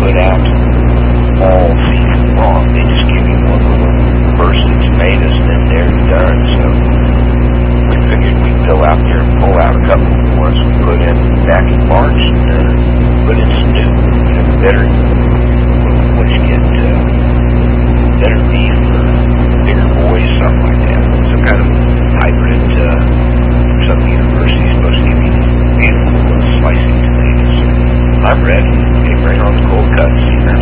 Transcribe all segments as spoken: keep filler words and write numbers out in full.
put out all season long. They just give you one little burst of tomatoes, and then they're done. So we figured we'd go out there and pull out a couple of the ones we put in back in March, and uh, put in some new, you know, better, what you get, uh, better beef for bigger boys, something like that. Some kind of hybrid, uh, some university is supposed to give you these beautiful little slicing tomatoes. I'm ready. Okay, bring on the cold cuts, you know.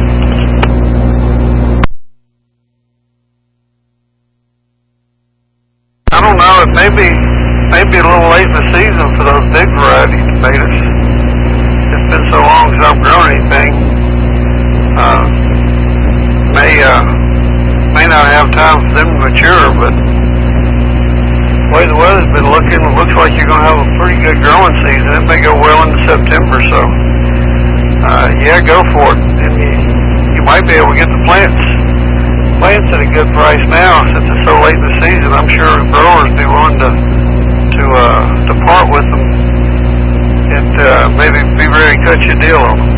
I don't know, it may be, maybe a little late in the season for those big variety tomatoes. It's been so long since I've grown anything. Uh, may, uh, may not have time for them to mature, but the way the weather's been looking, it looks like you're going to have a pretty good growing season. It may go well into September, so, uh, yeah, go for it. And you, you might be able to get the plants. Plants at a good price now since it's so late in the season. I'm sure growers be willing to to uh, to part with them and uh, maybe be ready to cut you a deal on them.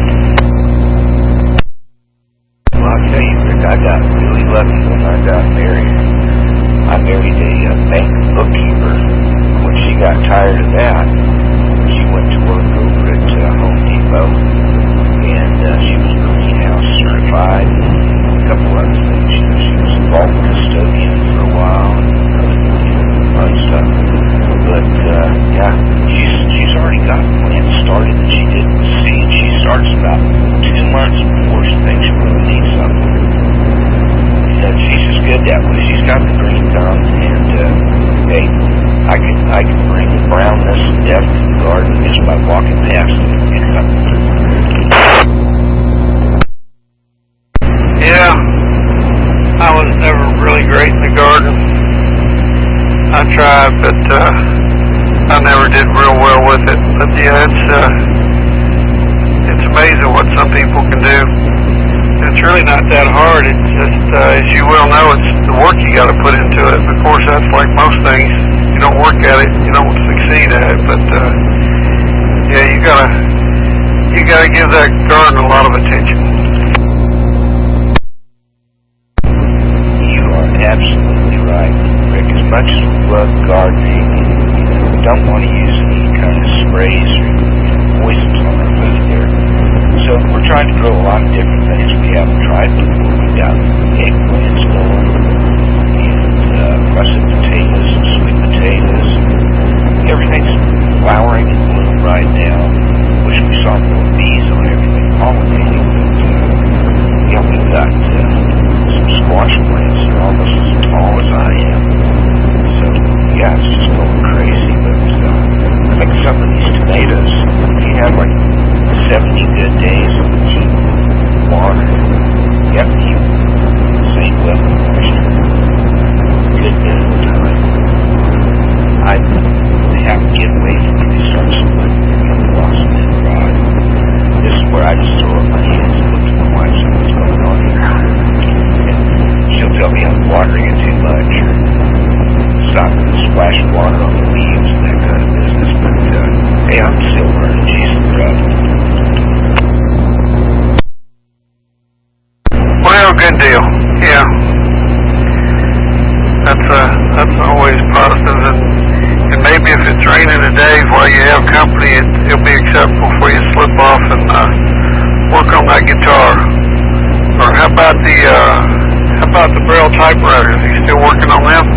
Well, I'll tell you, Rick, I got really lucky when I got married. I married a uh, bank bookkeeper. When she got tired of that, she went to work over at uh, Home Depot, and uh, she was greenhouse certified. A couple other things. You know, she was a vault custodian for a while, and other stuff. But uh, yeah, she's she's already got plants started that she didn't see. She starts about two months before she thinks she really needs something. And she's just good that way. She's got the green thumb, and uh, hey, I can I can bring the brownness and depth to the garden just by walking past it. You know? Yeah, I was never really great in the garden. I tried, but uh, I never did real well with it. But yeah, it's uh, it's amazing what some people can do. It's really not that hard. It's just, uh, as you well know, it's the work you got to put into it. Of course, that's like most things. You don't work at it, you don't succeed at it. But uh, yeah, you gotta you gotta give that garden a lot of attention. Absolutely right, Rick. As much as we love gardening, you know, we don't want to use any kind of sprays or poisons on our food there. So we're trying to grow a lot of different things we haven't tried before. We've got eggplants going, and uh, russet potatoes, and sweet potatoes. Everything's flowering and blooming right now. Wish we saw more bees on everything pollinating, but uh, yeah, we've got uh, some squash plants that are almost as tall as I am. So, yeah, it's just going crazy. But uh, I think some of these tomatoes, if you have like seventy good days of keep watering, you have to keep the same level of moisture a good bit of the time. I have to get away from these sorts of like, you know, blossom and rod. This is where I just throw up my hands and look at my wife and what's going on here. She'll tell me I'm watering it too much, or stop and splash water on the leaves and that kind of business. But uh, hey, I'm still learning. She's the rough. Well, good deal. Yeah, that's uh, that's always positive, and and maybe if it's raining today while you have company, it, it'll be acceptable for you to slip off and uh, work on that guitar. Or how about the uh, how about the Braille typewriters? Are you still working on them?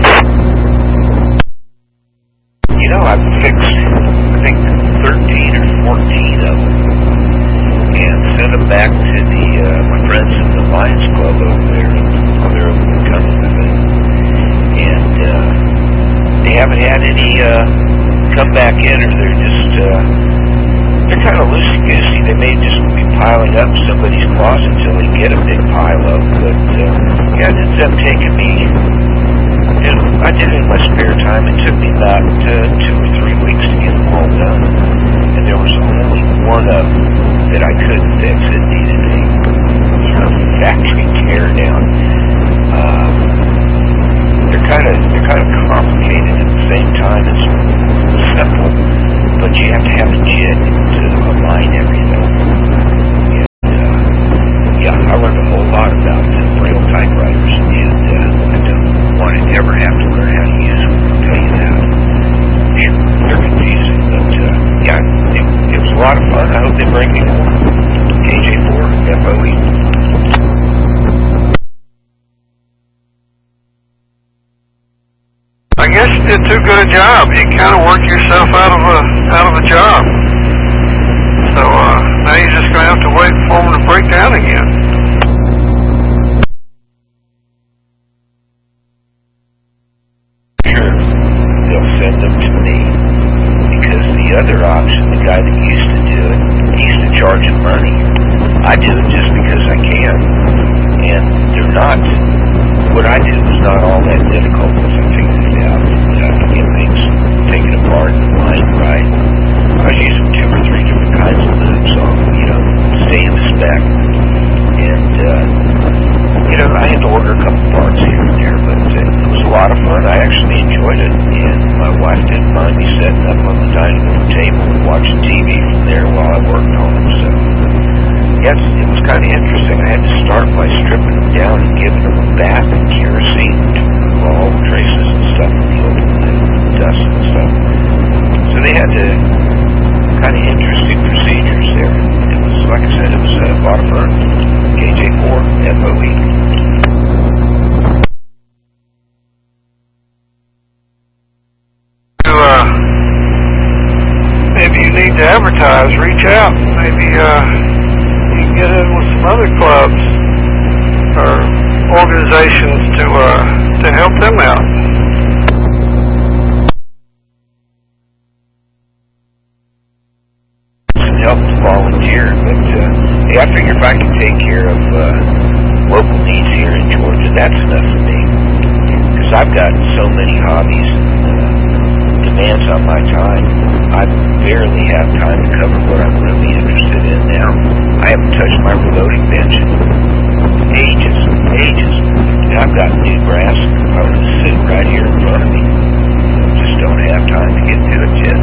You know, I've fixed, I think, thirteen or fourteen of them, and sent them back to the uh, my friends in the Lions Club over there. They're over in Cumberland, and uh, they haven't had any uh, come back in, or they're just uh, they're kind of loosey goosey. They may just be piling up in somebody's closet until they get a big pile of them. But uh, yeah, it ends up taking me. You know, I did it in my spare time. It took me about uh, two or three weeks to get them all done, and there was only one of them that I couldn't fix. It needed a you know, factory tear down. Um, they're kind of they're kind of complicated at the same time as simple, but you have to have a jig to align everything. And, they're confusing. But uh, yeah, it, it was a lot of fun. I hope they bring me more. K J four F O E. I guess you did too good a job. You kind of worked yourself out of a out of a job. So uh, now you're just going to have to wait for them to break down again. Sure, they'll send them to me because the other option, the guy that used to do it, he used to charge him money. I do it just because I can, and they're not. What I did was not all that difficult once I figured it out. You know, to get things taken apart and lined right. I was using two or three different kinds of lubes on, you know, stay in the spec. And, uh, you know, I had to order a couple parts here and there, but uh, it was a lot of fun. I actually enjoyed it, and my wife didn't mind me setting up on the dining room table and watching T V from there while I worked on them. So, yes, it was kind of interesting. I had to start by stripping them down and giving them a bath in kerosene to remove all the traces and stuff from the oil and dust and stuff. So they had to kind of interesting procedures there. It was, like I said, it was a lot of fun. K J four F O E. Uh, maybe you need to advertise. Reach out. Maybe uh, you can get in with some other clubs or organizations to uh, to help them out. Help to volunteer, but uh, hey, I figure if I can take care of uh, local needs here in Georgia, that's enough for me. Because I've got so many hobbies and uh, demands on my time, I barely have time to cover what I'm really interested in now. I haven't touched my reloading bench in ages, ages. And I've got new brass components sitting right here in front of me. Just don't have time to get to it yet.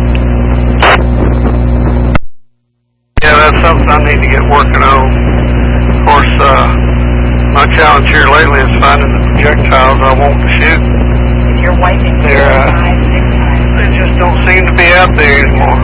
Yeah, that's something I need to get working on. Of course, uh, my challenge here lately is finding the projectiles I want to shoot. You're wiping They're, uh, eyes big time. They just don't seem to be out there anymore.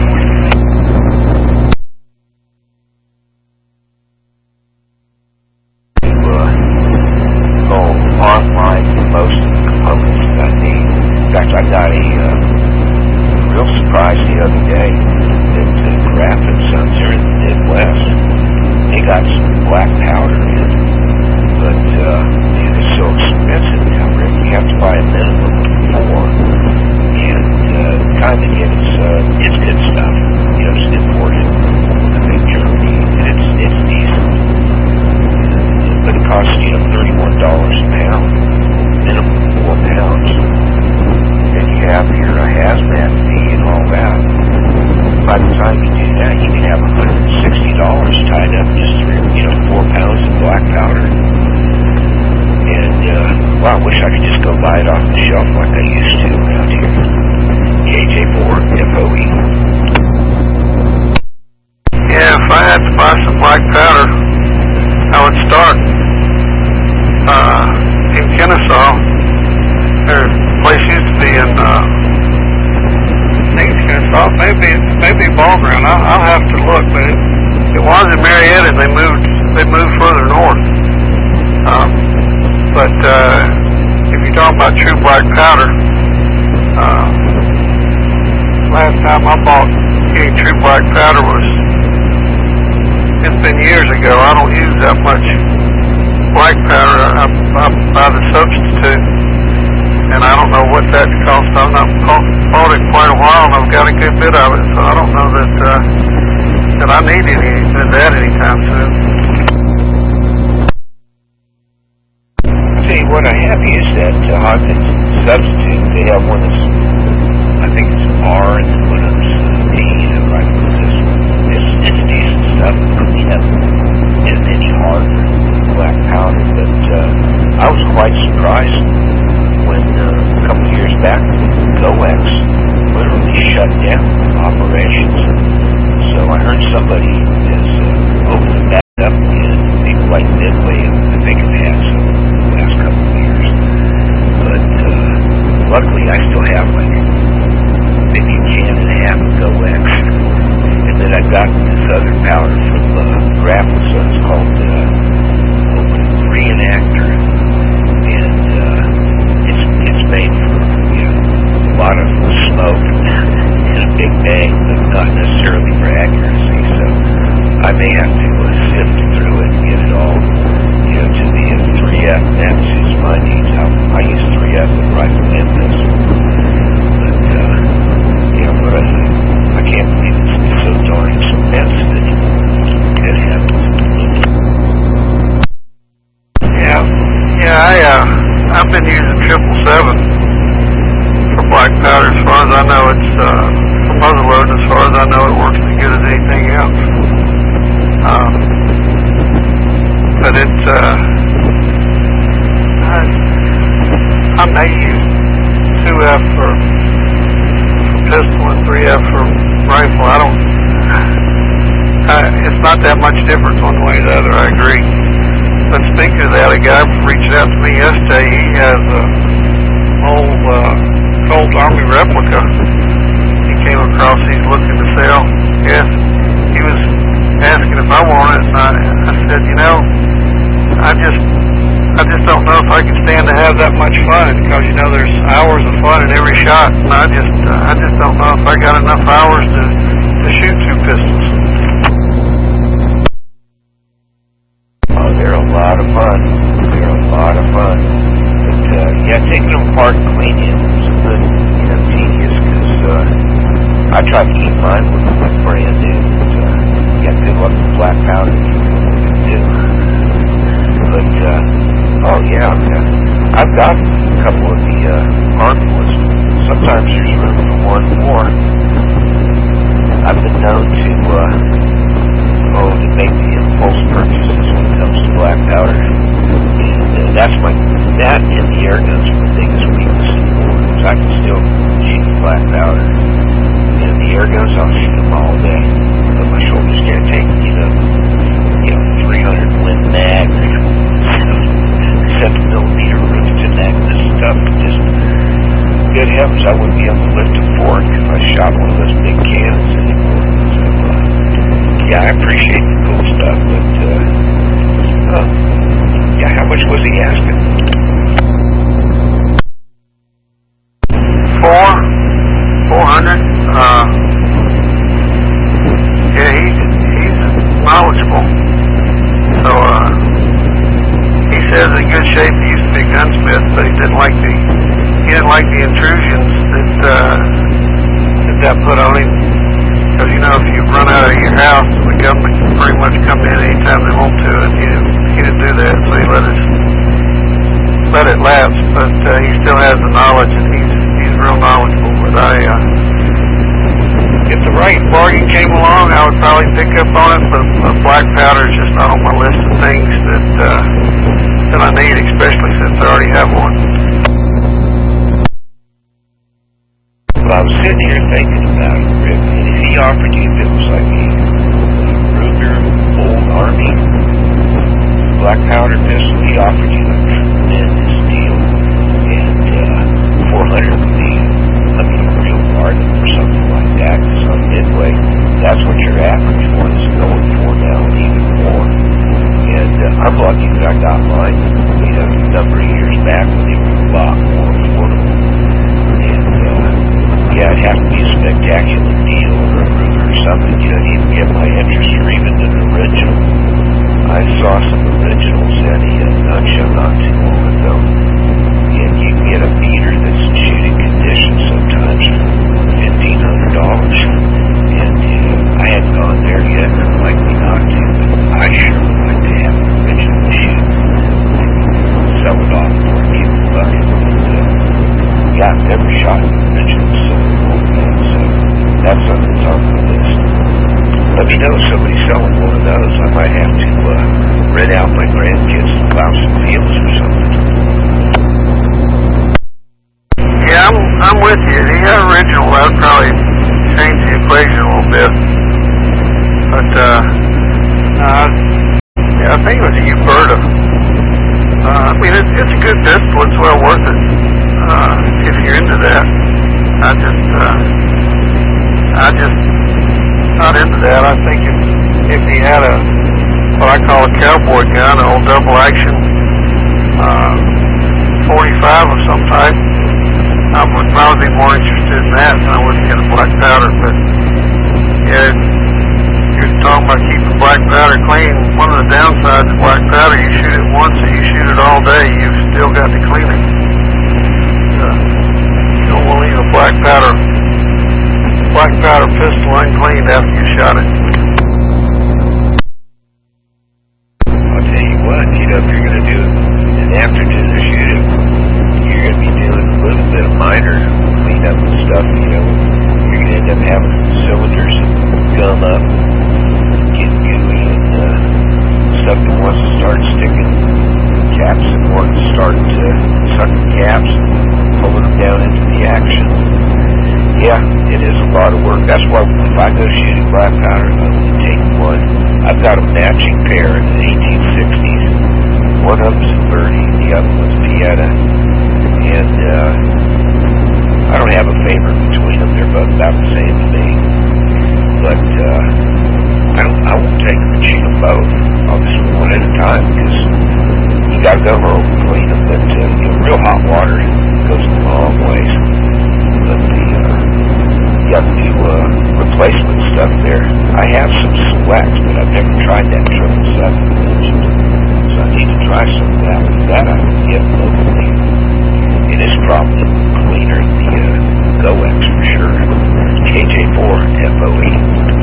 Uh, go online for most of the components that I need. In fact, I got a uh, real surprise the other day that uh, Kraft and Sons here in the Midwest, they got some black powder in, but uh, it is so expensive now, Rick. You have to buy a minimum of four, and uh, the kind they get is uh, it's good stuff. You know, it's imported, I think Germany, and it's it's decent, but it costs you know thirty-one dollars a pound, minimum four pounds. Then you have your uh, hazmat fee and all that. By the time you do that, you can have one hundred sixty dollars tied up just for, you know, four pounds of black powder. And, uh, wow, I wish I could just go buy it off the shelf like I used to around here. K J four F O E. Yeah, if I had to buy some black powder, I would start uh, in Kennesaw. There's a place used to be in uh, Kennesaw, maybe maybe Ball Ground. I'll, I'll have to look, but it, it was in Marietta. They moved they moved further north. Um, but uh, if you're talking about true black powder, uh, last time I bought any true black powder was it's been years ago. I don't use that much black powder. I, I buy the substitute. And I don't know what that cost. I've not bought it quite a while, and I've got a good bit of it, so I don't know that uh, that I need any of that anytime soon. I'll tell you what I have used that uh, Hodgins substitute. They have one that's, I think it's R, and then one of them's uh, P. You know, right? It's, it's decent stuff. You know, it isn't any harder than black powder, but uh, I was quite surprised when uh, a couple of years back, GoEx literally shut down operations. So I heard somebody has uh, opened it back up again. People like Midway, I think, have had some the last couple of years. But uh, luckily, I still have like maybe a can and a half of Go-X. And then I got this other powder from uh, Graphos, it's called uh, Reenactor. And uh, it's, it's made for, you know, a lot of smoke and a big bang, but not necessarily for accuracy. So I may have to uh, sift through it and get it all, you know, to the uh, three F. That suits my needs. I, I use three F with rifle and pistol. But, uh, yeah, but I, I can't believe it's so darn expensive anymore. Good heavens. Yeah, yeah, I, uh, I've been using triple seven for black powder. As far as I know, it's, uh, for muzzle loading, as far as I know, it works as good as anything else. Um, but it's, uh, I, I may use two F for, for pistol and three F for rifle. I don't, uh, it's not that much difference one way or the other, I agree. But speaking of that, a guy reached out to me yesterday. He has a old, uh, Colt Army replica he came across. He's looking to sell. Yes, he was asking if I wanted it, and I, I said, you know, I just, I just don't know if I can stand to have that much fun, because you know there's hours of fun in every shot, and I just, uh, I just don't know if I got enough hours to, to shoot two pistols. Oh, they're a lot of fun. They're a lot of fun. But uh, yeah, taking them apart and cleaning them is a good, you know, tedious, because uh, I try to keep mine with like brand new. But, uh, yeah, good luck with black powder. Do. But uh, oh yeah, yeah, I've got a couple of the uh, harmless. Sometimes there's room for one more. I've been known to uh, oh to make the impulse purchases when it comes to black powder, and uh, that's my that and the air guns are the biggest weakness in the war. Because I can still shoot black powder, and the air guns I'll shoot them all day, but my shoulders can't take you know you know three hundred Win Mag, seven millimeter Remington Magnus stuff. Just good heavens, I wouldn't be able to lift a fork if I shot one of those big cannons anymore. So, uh, yeah, I appreciate the cool stuff, but uh, uh, yeah, how much was he asking? Four, four hundred. Uh, yeah, he's he's knowledgeable. So uh, he says in good shape. He used to be a gunsmith, but he didn't like the he didn't like the intrusions that uh, that, that put on him. Because you know, if you run out of your house, the government can pretty much come in anytime they want to, and he didn't he didn't do that. So he let it let it lapse. But uh, he still has the knowledge, and he's he's real knowledgeable. But I. Uh, If the right bargain came along, I would probably pick up on it, but uh, black powder is just not on my list of things that uh, that I need, especially since I already have one. Well, I was sitting here thinking about it, Rick, and if he offered you, if it was like a Ruger Old Army black powder pistol, he offered you a tremendous deal, and uh, four hundred would be, I mean, a real bargain for something like that, because on Midway, that's what your average one is going for now, and even more. And uh, I'm lucky that I got mine, you know, a number of years back when they were a lot more affordable. And, uh, yeah, it'd have to be a spectacular deal or a Ruger or something, you know, to even get my interest, or even an original. I saw some originals at a uh, gun show not too long ago, and you can get a beater that's in shooting condition sometimes for fifteen hundred dollars. And uh, I hadn't gone there yet, and I'm likely not to, but I sure would like to have an original to shoot. Sell it off for a few bucks. And, uh, yeah, I've never shot an original, so, so that's something that's on the list. Let me know if somebody's selling one of those. I might have to uh, rent out my grandkids to plow some fields or something. Yeah, I'm, I'm with you. The original, that would probably change the equation a little bit. But, uh, uh yeah, I think it was a Uberta. Uh, I mean, it's, it's a good pistol. It's well worth it, uh, if you're into that. I just, uh, I just not into that. I think if if he had a what I call a cowboy gun, an old double action uh, forty-five of some type, I would probably be more interested in that than I would in a black powder. But yeah, you're talking about keeping black powder clean. One of the downsides of black powder, you shoot it once and you shoot it all day, you've still got to clean it. Uh, you don't want to leave a black powder black powder pistol uncleaned after you shot it. I'll tell you what, you know, if you're going to do an afternoon or shoot it, you're going to be doing a little bit of minor cleanup and stuff, you know. You're going to end up having cylinders gum up, getting gooey, and uh, stuff that wants to start sticking, caps that want to start uh, sucking caps, pulling them down into the action. Yeah, it is a lot of work. That's why if I go shooting black powder, I only take one. I've got a matching pair in the eighteen sixties. One of them's Birdie, the other one's Pieta. And uh, I don't have a favorite between them. They're both about the same to me. But uh, I don't. I won't take them and shoot them both. I'll just do one at a time because you got to go over and clean them. But uh, you know, real hot water goes a long ways. But the uh, you have to do uh, replacement stuff there. I have some selects, but I've never tried that triple seven mentioned. So I need to try some of that. That I can get locally. It is probably cleaner than the uh, Go-X for sure. K J four F O E.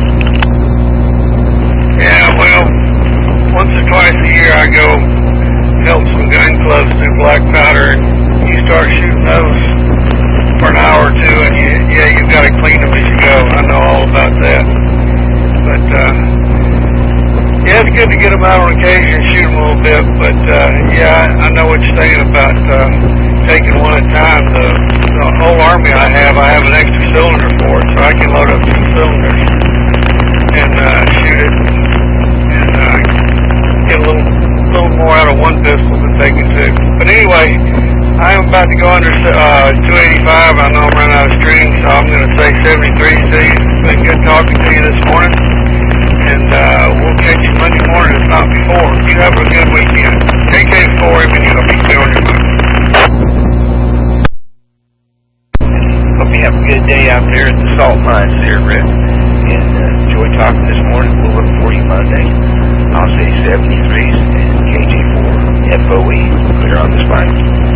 Yeah, well, once or twice a year I go help some gun clubs do black powder, and you start shooting those for an hour or two, and you, yeah, you've got to clean them as you go. I know all about that. But, uh, yeah, it's good to get them out on occasion and shoot them a little bit, but, uh, yeah, I, I know what you're saying about, uh, taking one at a time. The, the whole army I have, I have an extra cylinder for it, so I can load up two cylinders and, uh, shoot it, and, uh, get a little, little more out of one pistol than taking two. But anyway, I'm about to go under uh, two eighty-five. I know I'm running out of string, so I'm going to say seventy-three. Steve, it's been good talking to you this morning, and uh, we'll catch you Monday morning, if not before. You have a good weekend. K K four, even you will be clear on your mind. Hope you have a good day out there at the salt mines there, Rick. And uh, enjoy talking this morning. We'll look for you Monday. I'll say seventy-threes and K J four F O E, clear on the spine.